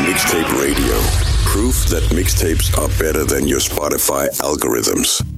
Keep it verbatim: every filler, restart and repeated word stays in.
Mixtape Radio. Proof that mixtapes are better than your Spotify algorithms.